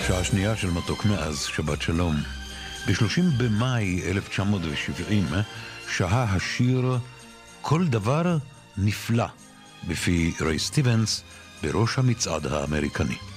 שעה שנייה של מתוק מאז, שבת שלום. ב-30 במאי 1970 שהה השיר "כל דבר נפלא" בפי ריי סטיבנס בראש המצעד האמריקני.